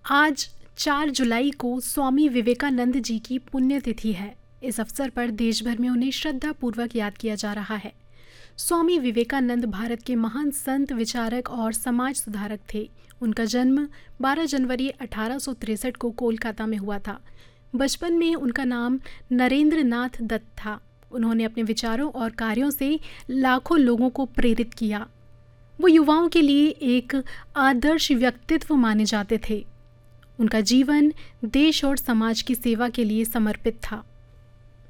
आज 4 जुलाई को स्वामी विवेकानंद जी की पुण्यतिथि है। इस अवसर पर देश भर में उन्हें श्रद्धापूर्वक याद किया जा रहा है। स्वामी विवेकानंद भारत के महान संत, विचारक और समाज सुधारक थे। उनका जन्म 12 जनवरी 1863 को कोलकाता में हुआ था। बचपन में उनका नाम नरेंद्र नाथ दत्त था। उन्होंने अपने विचारों और कार्यों से लाखों लोगों को प्रेरित किया। वो युवाओं के लिए एक आदर्श व्यक्तित्व माने जाते थे। उनका जीवन देश और समाज की सेवा के लिए समर्पित था।